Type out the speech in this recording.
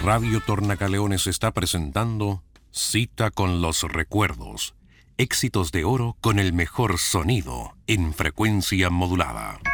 Radio Tornacaleones está presentando Cita con los recuerdos. Éxitos de oro con el mejor sonido en frecuencia modulada.